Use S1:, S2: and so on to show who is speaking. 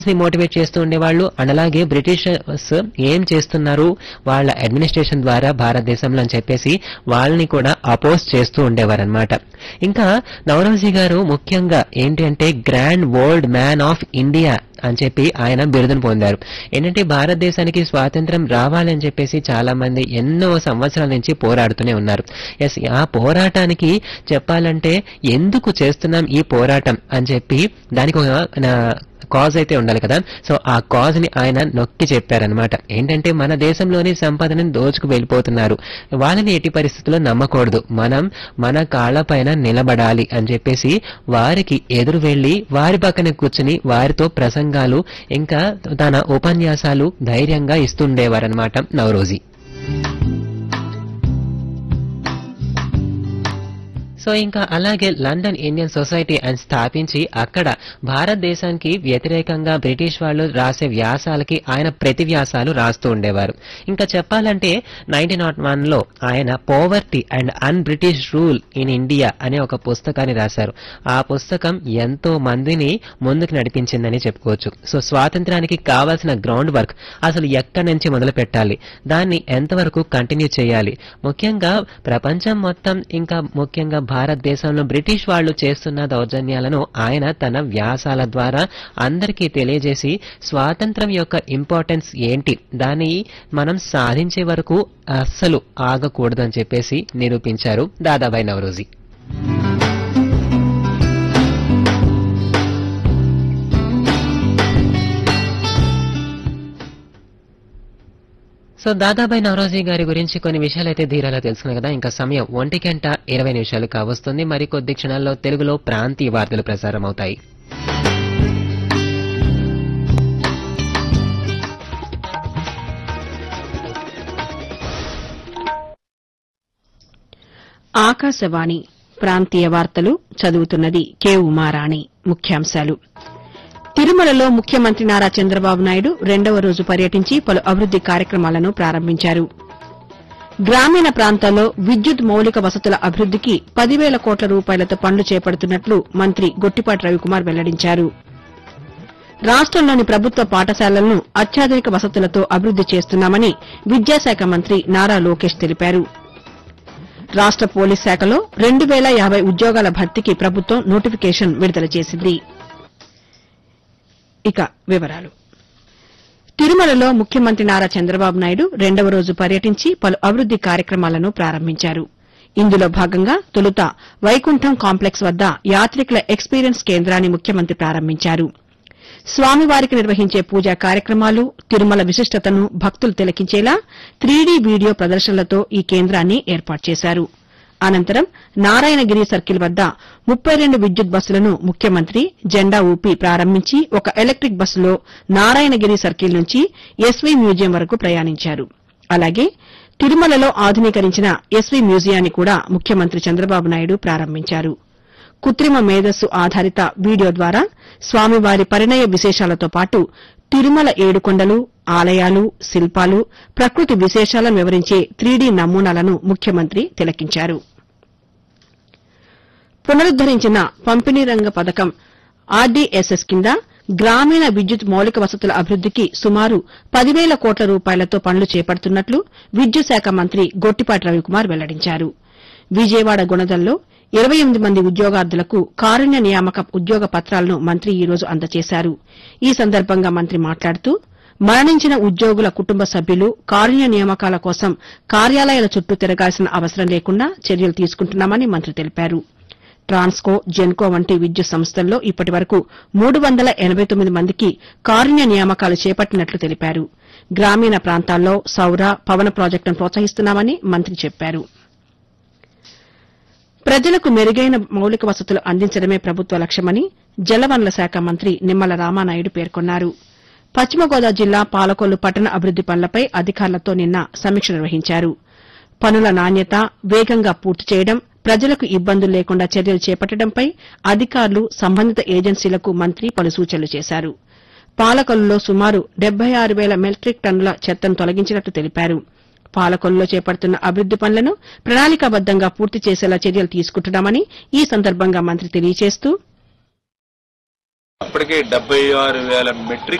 S1: ని మోటివేట్ చేస్తూ ఉండేవాళ్ళు. అండ్ అలాగే బ్రిటిషర్స్ ఏం చేస్తున్నారు వాళ్ళ అడ్మినిస్ట్రేషన్ ద్వారా భారతదేశంలో అని చెప్పేసి వాళ్ళని కూడా అపోజ్ చేస్తూ ఉండేవారనమాట. ఇంకా నవరోజీ గారు ముఖ్యంగా ఏంటి అంటే grand world man of India అని చెప్పి ఆయన బిరుదును పొందారు. ఏంటంటే భారతదేశానికి స్వాతంత్రం రావాలని చెప్పేసి చాలా మంది ఎన్నో సంవత్సరాల నుంచి పోరాడుతూనే ఉన్నారు. ఎస్, ఆ పోరాటానికి చెప్పాలంటే ఎందుకు చేస్తున్నాం ఈ పోరాటం అని చెప్పి దానికి ఒక కాజ్ అయితే ఉండాలి కదా. సో ఆ కాజ్ ని ఆయన నొక్కి చెప్పారనమాట. ఏంటంటే మన దేశంలోని సంపదని దోచుకు వెళ్ళిపోతున్నారు, వాళ్ళని ఎట్టి పరిస్థితుల్లో నమ్మకూడదు, మనం మన కాళ్లపైన నిలబడాలి అని చెప్పేసి వారికి ఎదురు వెళ్లి వారి పక్కన కూర్చుని వారితో ప్రసంగాలు ఇంకా తన ఉపన్యాసాలు ధైర్యంగా ఇస్తుండేవారనమాట నవరోజీ. సో ఇంకా అలాగే లండన్ ఇండియన్ సొసైటీ అని స్థాపించి అక్కడ భారతదేశానికి వ్యతిరేకంగా బ్రిటిష్ వాళ్ళు రాసే వ్యాసాలకి ఆయన ప్రతి వ్యాసాలు రాస్తూ ఉండేవారు. ఇంకా చెప్పాలంటే 1901లో ఆయన poverty and an British rule in India అనే ఒక పుస్తకాన్ని రాశారు. ఆ పుస్తకం ఎంతో మందిని ముందుకు నడిపించిందని చెప్పుకోవచ్చు. సో స్వాతంత్రానికి కావాల్సిన గ్రౌండ్ వర్క్ అసలు ఎక్కడి నుంచి మొదలు పెట్టాలి, దాన్ని ఎంతవరకు కంటిన్యూ చేయాలి, ముఖ్యంగా ప్రపంచం మొత్తం ఇంకా ముఖ్యంగా భారతదేశంలో బ్రిటిష్ వాళ్ళు చేస్తున్న దౌర్జన్యాలను ఆయన తన వ్యాసాల ద్వారా అందరికీ తెలియజేసి స్వాతంత్రం యొక్క ఇంపార్టెన్స్ ఏంటి, దాన్ని మనం సాధించే వరకు అస్సలు ఆగకూడదని చెప్పేసి నిరూపించారు దాదాభాయ్ నవరోజీ. సో దాదాభాయ్ నవరోజీ గారి గురించి కొన్ని విషయాలైతే ధీరాలో తెలుసుకున్నాం కదా. ఇంకా సమయం 1:20 కావస్తుంది. మరికొద్ది క్షణాల్లో తెలుగులో ప్రాంతీయ వార్తలు ప్రసారం అవుతాయి.
S2: ఆకాశవాణి ప్రాంతీయ వార్తలు చదువుతున్నది కె ఉమారాణి. ముఖ్యాంశాలు: తిరుమలలో ముఖ్యమంత్రి నారా చంద్రబాబు నాయుడు 2వ రోజు పర్యటించి పలు అభివృద్ది కార్యక్రమాలను ప్రారంభించారు. గ్రామీణ ప్రాంతాల్లో విద్యుత్ మౌలిక వసతుల అభివృద్దికి 10,000 కోట్ల రూపాయలతో పనులు చేపడుతున్నట్లు మంత్రి గొట్టిపాటి రవికుమార్ వెల్లడించారు. రాష్టంలోని ప్రభుత్వ పాఠశాలలను అత్యాధునిక వసతులతో అభివృద్ది చేస్తున్నామని విద్యాశాఖ మంత్రి నారా లోకేష్ తెలిపారు. రాష్ట పోలీస్ శాఖలో 2,050 ఉద్యోగాల భర్తీకి ప్రభుత్వం నోటిఫికేషన్ విడుదల చేసింది. ఇక వివరాలు: తిరుమలలో ముఖ్యమంత్రి నారా చంద్రబాబు నాయుడు 2వ రోజు పర్యటించి పలు అభివృద్ది కార్యక్రమాలను ప్రారంభించారు. ఇందులో భాగంగా తొలుత వైకుంఠం కాంప్లెక్స్ వద్ద యాత్రికుల ఎక్స్పీరియన్స్ కేంద్రాన్ని ముఖ్యమంత్రి ప్రారంభించారు. స్వామివారికి నిర్వహించే పూజా కార్యక్రమాలు, తిరుమల విశిష్టతను భక్తులు తిలకించేలా 3D వీడియో ప్రదర్శనలతో ఈ కేంద్రాన్ని ఏర్పాటు చేశారు. అనంతరం నారాయణగిరి సర్కిల్ వద్ద 32 విద్యుత్ బస్సులను ముఖ్యమంత్రి జెండా ఊపి ప్రారంభించి ఒక ఎలక్టిక్ బస్సులో నారాయణగిరి సర్కిల్ నుంచి ఎస్వీ మ్యూజియం వరకు ప్రయాణించారు. అలాగే తిరుమలలో ఆధునీకరించిన ఎస్వీ మ్యూజియాన్ని కూడా ముఖ్యమంత్రి చంద్రబాబు నాయుడు ప్రారంభించారు. కృత్రిమ మేధస్సు ఆధారిత వీడియో ద్వారా స్వామివారి పరిణయ విశేషాలతో పాటు తిరుమల ఏడుకొండలు, ఆలయాలు, శిల్పాలు, ప్రకృతి విశేషాలను వివరించే 3D నమూనాలను ముఖ్యమంత్రి తిలకించారు. పునరుద్దరించిన పంపిణీ రంగ పథకం ఆర్డీఎస్ఎస్ కింద గ్రామీణ విద్యుత్ మౌలిక వసతుల అభివృద్దికి సుమారు 10,000 కోట్ల రూపాయలతో పనులు చేపడుతున్నట్లు విద్యుత్ శాఖ మంత్రి గొట్టిపాటి రవికుమార్ వెల్లడించారు. విజయవాడ గుణదల్లో 28 మంది ఉద్యోగార్థులకు కారుణ్య నియామక ఉద్యోగ పత్రాలను మంత్రి ఈ రోజు అందజేశారు. ఈ సందర్భంగా మంత్రి మాట్లాడుతూ మరణించిన ఉద్యోగుల కుటుంబ సభ్యులు కారుణ్య నియామకాల కోసం కార్యాలయాల చుట్టూ తిరగాల్సిన అవసరం లేకుండా చర్యలు తీసుకుంటున్నామని మంత్రి తెలిపారు. ట్రాన్స్కో, జెన్కో వంటి విద్యుత్ సంస్థల్లో ఇప్పటి వరకు 389 మందికి కారుణ్య నియామకాలు చేపట్టినట్లు తెలిపారు. గ్రామీణ ప్రాంతాల్లో సౌర, పవన ప్రాజెక్టులను ప్రోత్సహిస్తున్నామని మంత్రి చెప్పారు. ప్రజలకు మెరుగైన మౌలిక వసతులు అందించడమే ప్రభుత్వ లక్ష్యమని జలవనరుల శాఖ మంత్రి నిమ్మల రామానాయుడు పేర్కొన్నారు. పశ్చిమ గోదావరి జిల్లా పాలకొల్లు పట్టణ అభివృద్ది పనులపై అధికారులతో నిన్న సమీక్ష నిర్వహించారు. పనుల నాణ్యత, వేగంగా పూర్తి చేయడం, ప్రజలకు ఇబ్బందులు లేకుండా చర్యలు చేపట్టడంపై అధికారులు, సంబంధిత ఏజెన్సీలకు మంత్రి పలు సూచనలు చేశారు. పాలకొల్లులో సుమారు 76,000 మెట్రిక్ టన్నుల చెత్తను తొలగించినట్లు తెలిపారు. పాలకొల్లులో చేపడుతున్న అభివృద్ది పనులను ప్రణాళికాబద్దంగా పూర్తి చేసేలా చర్యలు తీసుకుంటున్నామని ఈ సందర్భంగా మంత్రి తెలియజేస్తూ
S3: ఇప్పటికే 76,000 మెట్రిక్